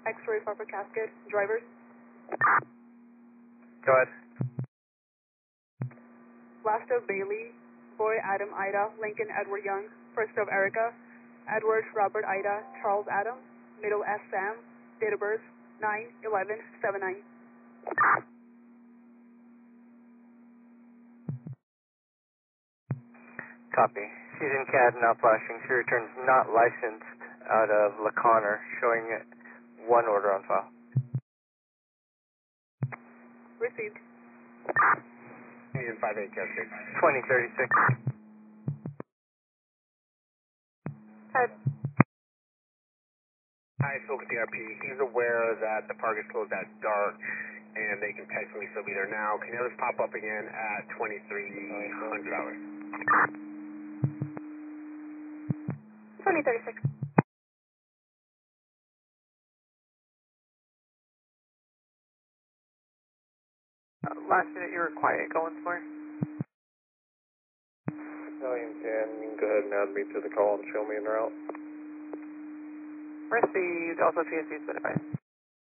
X-ray Papa Cascade. Drivers. Go ahead. Last of Bailey, Boy Adam Ida, Lincoln Edward Young, first of Erica, Edward Robert Ida, Charles Adam, middle S Sam, date of birth 9/11/79. Copy. She's in CAD, not flashing. She returns not licensed out of La Conner, showing one order on file. Received. Union 58 Cascade. 2036. Head. Hi, Phil with DRP. He's aware that the park is closed at dark, and they can text me, so be there now. Can the others pop up again at 2300 hours? 2036. Last minute you were quiet, going for? Million 10, you can go ahead and add me to the call and show me en route. Received, also PSC certified.